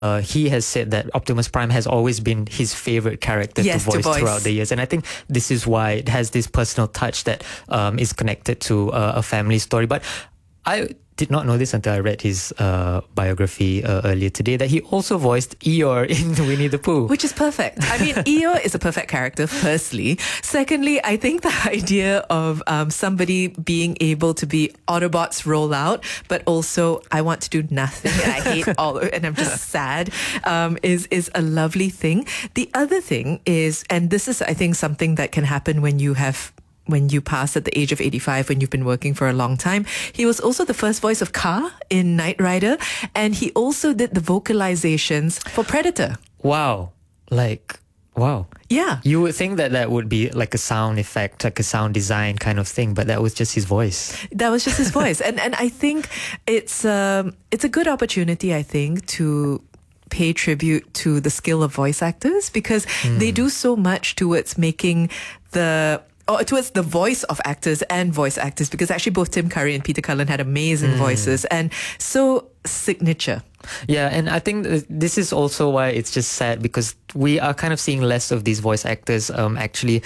he has said that Optimus Prime has always been his favorite character to voice throughout the years. And I think this is why it has this personal touch that is connected to a family story. But I did not know this until I read his biography earlier today, that he also voiced Eeyore in Winnie the Pooh. Which is perfect. I mean, Eeyore is a perfect character, firstly. Secondly, I think the idea of somebody being able to be Autobots roll out, but also I want to do nothing and I hate all and I'm just sad, is a lovely thing. The other thing is, and this is, I think, something that can happen when you pass at the age of 85, when you've been working for a long time. He was also the first voice of Kaa in Knight Rider, and he also did the vocalizations for Predator. Wow. Wow. Yeah. You would think that would be like a sound effect, like a sound design kind of thing, but that was just his voice. That was just his voice. And I think it's a good opportunity, I think, to pay tribute to the skill of voice actors, because they do so much towards making towards the voice of actors and voice actors, because actually both Tim Curry and Peter Cullen had amazing voices, and so signature. Yeah, and I think this is also why it's just sad, because we are kind of seeing less of these voice actors actually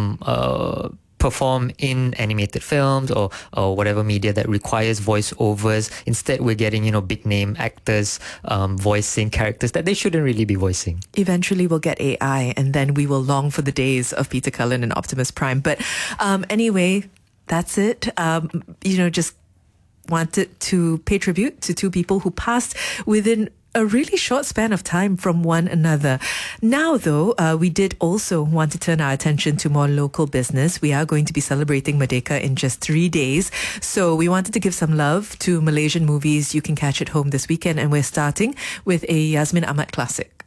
perform in animated films or whatever media that requires voiceovers. Instead, we're getting, big name actors voicing characters that they shouldn't really be voicing. Eventually, we'll get AI, and then we will long for the days of Peter Cullen and Optimus Prime. But anyway, that's it. Just wanted to pay tribute to two people who passed within a really short span of time from one another. Now, though, we did also want to turn our attention to more local business. We are going to be celebrating Merdeka in just 3 days. So we wanted to give some love to Malaysian movies you can catch at home this weekend. And we're starting with a Yasmin Ahmad classic.